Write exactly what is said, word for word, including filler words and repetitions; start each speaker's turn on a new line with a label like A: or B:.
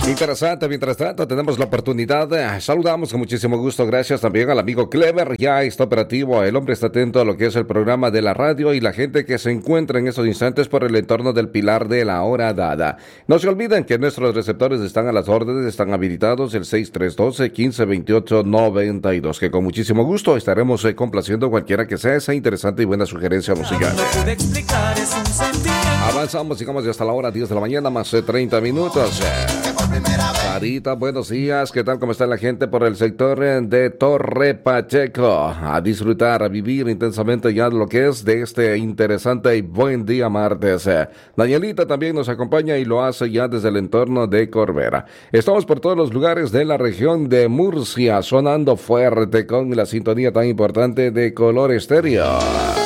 A: Interesante, mientras tanto tenemos la oportunidad, eh, saludamos con muchísimo gusto, gracias también al amigo Clever, ya está operativo, el hombre está atento a lo que es el programa de la radio y la gente que se encuentra en estos instantes por el entorno del Pilar de la Hora Dada. No se olviden que nuestros receptores están a las órdenes, están habilitados el seis tres uno dos, uno cinco dos ocho, nueve dos, que con muchísimo gusto estaremos eh, complaciendo cualquiera que sea esa interesante y buena sugerencia musical. Avanzamos, digamos, hasta la hora diez de la mañana, más de treinta minutos. Sarita, buenos días. ¿Qué tal? ¿Cómo está la gente por el sector de Torre Pacheco? A disfrutar, a vivir intensamente ya lo que es de este interesante y buen día martes. Danielita también nos acompaña y lo hace ya desde el entorno de Corbera. Estamos por todos los lugares de la región de Murcia, sonando fuerte con la sintonía tan importante de Color Estéreo.